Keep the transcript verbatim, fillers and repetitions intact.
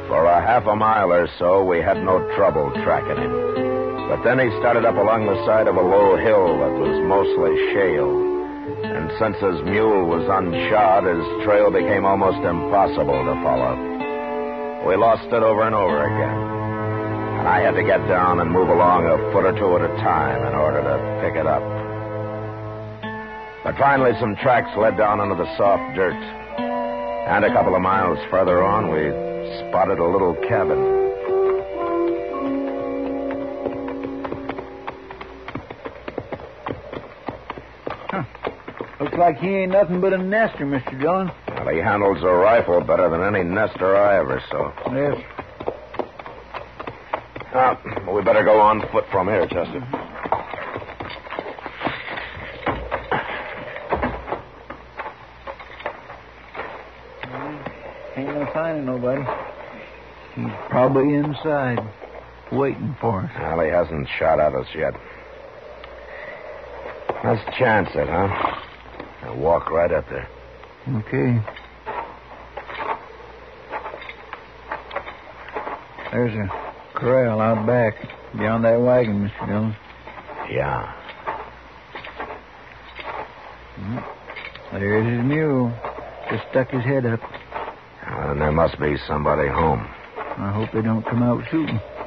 For a half a mile or so, we had no trouble tracking him. But then he started up along the side of a low hill that was mostly shale. And since his mule was unshod, his trail became almost impossible to follow. We lost it over and over again. And I had to get down and move along a foot or two at a time in order to pick it up. But finally, some tracks led down into the soft dirt. And a couple of miles further on, we spotted a little cabin. Huh. Looks like he ain't nothing but a nester, Mister Dillon. Well, he handles a rifle better than any nester I ever saw. Yes. Now, we better go on foot from here, Chester. Ain't no sign of nobody. He's probably inside, waiting for us. Well, he hasn't shot at us yet. Let's chance it, huh? Now walk right up there. Okay. There's a corral out back, beyond that wagon, Mister Dillon. Yeah. There's his mule. Just stuck his head up. And there must be somebody home. I hope they don't come out shooting.